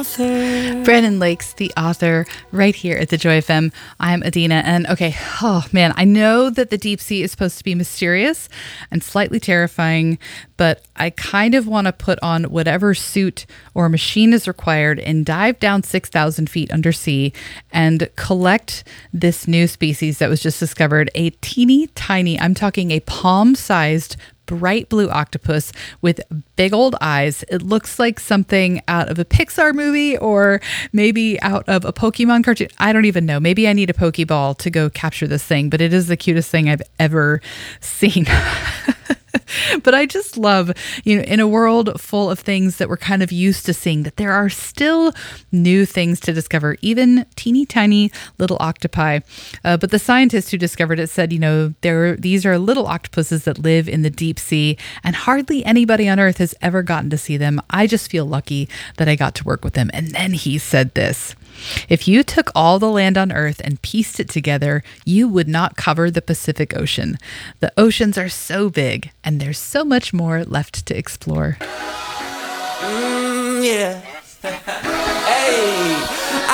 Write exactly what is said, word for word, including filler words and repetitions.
author. Brandon Lakes, the author, right here at the Joy F M. I'm Adina, and okay, oh man, I know that the deep sea is supposed to be mysterious and slightly terrifying, but I kind of want to put on whatever suit or machine is required and dive down six thousand feet under sea and collect this new species that was just discovered, a teeny tiny, I'm talking a palm-sized bright blue octopus with big old eyes. It looks like something out of a Pixar movie or maybe out of a Pokemon cartoon. I don't even know. Maybe I need a Pokeball to go capture this thing, but it is the cutest thing I've ever seen. But I just love, you know, in a world full of things that we're kind of used to seeing, that there are still new things to discover, even teeny tiny little octopi. Uh, but the scientist who discovered it said, you know, there these are little octopuses that live in the deep sea, and hardly anybody on Earth has ever gotten to see them. I just feel lucky that I got to work with them. And then he said this: if you took all the land on Earth and pieced it together, you would not cover the Pacific Ocean. The oceans are so big, and there's so much more left to explore. Mm, yeah. Hey,